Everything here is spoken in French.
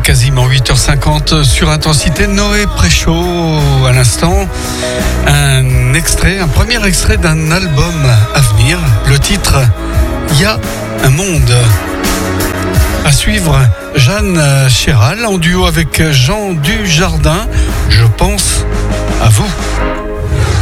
quasiment 8h50 sur Intensité. Noé Préchaud à l'instant. Un premier extrait d'un album à venir. Le titre, Il y a un monde. À suivre, Jeanne Chéral en duo avec Jean Dujardin. Je pense à vous.